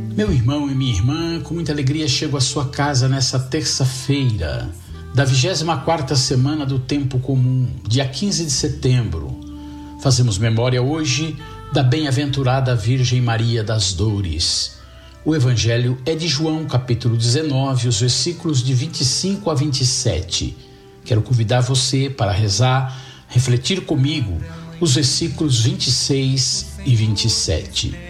Meu irmão e minha irmã, com muita alegria chego à sua casa nessa terça-feira, da 24ª semana do Tempo Comum, dia 15 de setembro. Fazemos memória hoje da bem-aventurada Virgem Maria das Dores. O Evangelho é de João, capítulo 19, os versículos de 25 a 27. Quero convidar você para rezar, refletir comigo os versículos 26 e 27.